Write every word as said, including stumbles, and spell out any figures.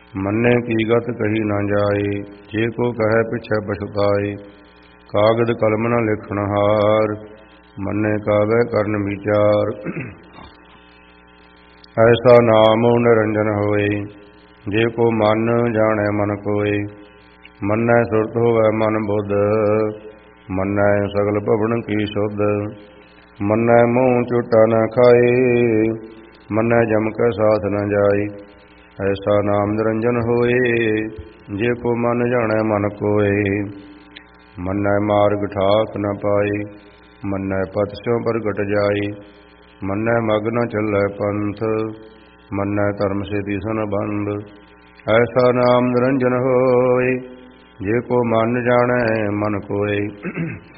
ਮੰਨੇ ਕੀ ਗਤ ਕਹੀ ਨਾ ਜਾਏ, ਜੇ ਕੋ ਕਹੈ ਪਿਛੈ ਪਛੁਤਾਏ। ਕਾਗਦ ਕਲਮ ਨ ਲਿਖਣ ਹਾਰ, ਮੰਨੇ ਕਾਵੈ ਕਰਨ ਵਿਚਾਰ। ਐਸਾ ਨਾਮ ਨਿਰੰਜਨ ਹੋਏ, ਜੇ ਕੋ ਮਨ ਜਾਣੈ ਮਨ ਕੋਏ। ਮੰਨੈ ਸੁਰਤ ਹੋਵੈ ਮਨ ਬੁੱਧ, ਮੰਨੈ ਸਗਲ ਭਵਨ ਕੀ ਸੁਧ। ਮੰਨੈ ਮੂੰਹ ਝੂਟਾ ਨ ਖਾਏ, ਮੰਨੈ ਜਮ ਕੈ ਸਾਥ ਨ ਜਾਏ। ਐਸਾ ਨਾਮ ਨਿਰੰਜਨ ਹੋਏ, ਜੇ ਕੋ ਮਨ ਜਾਣੈ ਮਨ ਕੋਏ। ਮੰਨੈ ਮਾਰਗ ਠਾਕ ਨ ਪਾਏ, ਮੰਨੈ ਪਤ ਸਿਉ ਪ੍ਰਗਟ ਜਾਏ। ਮੰਨੈ ਮਗ ਨ ਚੱਲੈ ਪੰਥ, ਮੰਨੈ ਧਰਮ ਸੇਤੀ ਸੰਬੰਧ। ਐਸਾ ਨਾਮ ਨਿਰੰਜਨ ਹੋਏ, ਜੇ ਕੋ ਮਨ ਜਾਣੈ ਮਨ ਕੋਏ।